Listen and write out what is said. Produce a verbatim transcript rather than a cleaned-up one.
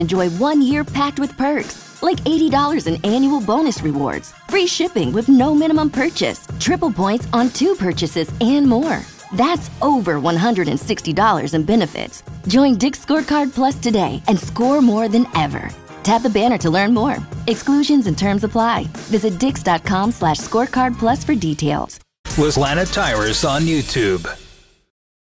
Enjoy one year packed with perks, like eighty dollars in annual bonus rewards, free shipping with no minimum purchase, triple points on two purchases, and more. That's over one hundred sixty dollars in benefits. Join Dick's Scorecard Plus today and score more than ever. Tap the banner to learn more. Exclusions and terms apply. Visit dix.com slash scorecard plus for details. Lana Tyrus on YouTube.